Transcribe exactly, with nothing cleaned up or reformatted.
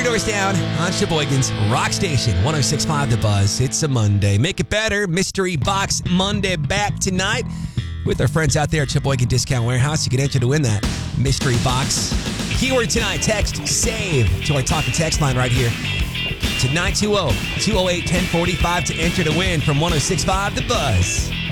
three doors down on Sheboygan's Rock Station, one oh six point five The Buzz. It's a Monday. Make it better. Mystery Box Monday back tonight with our friends out there at Sheboygan Discount Warehouse. You can enter to win that mystery box. Keyword tonight, text SAVE to our talk and text line right here to nine two zero, two zero eight, one zero four five to enter to win from one oh six point five The Buzz.